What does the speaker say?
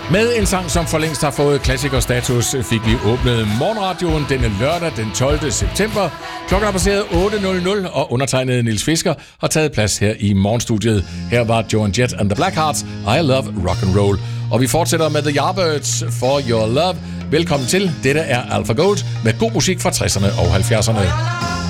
Med en sang, som for længst har fået klassikerstatus, fik vi åbnet morgenradioen denne lørdag den 12. september. Klokken er passeret 8.00, og undertegnede Niels Fisker har taget plads her i morgenstudiet. Her var Joan Jett and the Blackhearts, I Love Rock and Roll. Og vi fortsætter med The Yardbirds, For Your Love. Velkommen til. Dette er Alpha Gold med god musik fra 60'erne og 70'erne.